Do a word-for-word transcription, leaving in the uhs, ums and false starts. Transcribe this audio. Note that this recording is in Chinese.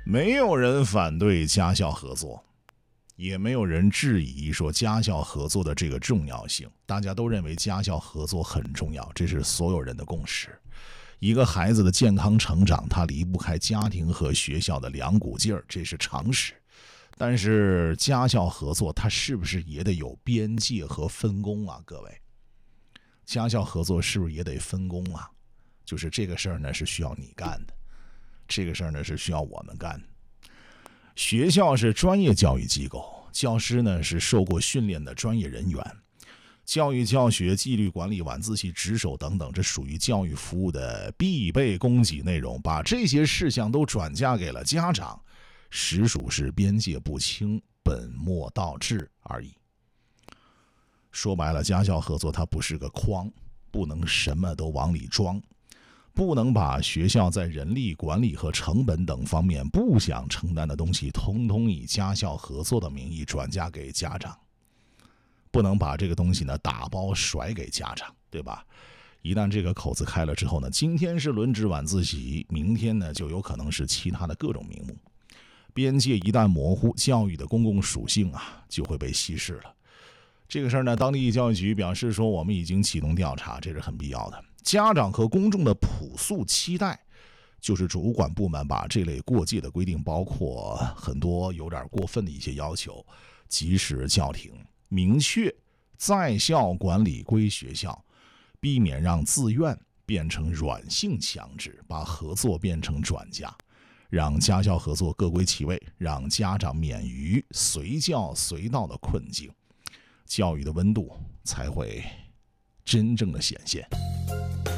没有人反对家校合作，也没有人质疑说家校合作的这个重要性，大家都认为家校合作很重要，这是所有人的共识。一个孩子的健康成长，他离不开家庭和学校的两股劲儿，这是常识。但是家校合作，它是不是也得有边界和分工啊？各位，家校合作是不是也得分工啊？就是这个事儿呢是需要你干的，这个事儿呢是需要我们干的。学校是专业教育机构，教师呢是受过训练的专业人员，教育教学、纪律管理、晚自习值守等等，这属于教育服务的必备供给内容。把这些事项都转嫁给了家长，实属是边界不清、本末倒置而已。说白了，家校合作它不是个筐，不能什么都往里装，不能把学校在人力管理和成本等方面不想承担的东西，通通以家校合作的名义转嫁给家长，不能把这个东西呢打包甩给家长，对吧？一旦这个口子开了之后呢，今天是轮值晚自习，明天呢就有可能是其他的各种名目。边界一旦模糊，教育的公共属性啊就会被稀释了。这个事儿呢，当地教育局表示说，我们已经启动调查，这是很必要的。家长和公众的朴素期待，就是主管部门把这类过界的规定，包括很多有点过分的一些要求，及时叫停，明确在校管理归学校，避免让自愿变成软性强制，把合作变成转嫁，让家校合作各归其位，让家长免于随教随到的困境，教育的温度才会真正的显现。